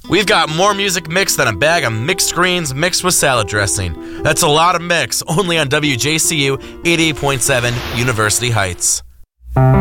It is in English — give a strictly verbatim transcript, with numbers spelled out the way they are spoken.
We've got more music mix than a bag of mixed greens mixed with salad dressing. That's a lot of mix, only on W J C U eighty-eight point seven University Heights.